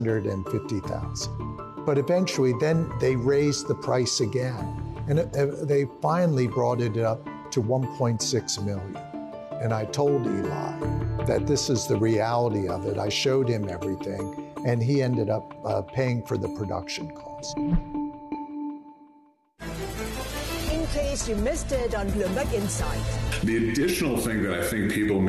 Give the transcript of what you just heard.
$150,000. But eventually, then they raised the price again. And they finally brought it up to 1.6 million. And I told Eli that this is the reality of it. I showed him everything, and he ended up paying for the production cost. In case you missed it on Bloomberg Insight. The additional thing that I think people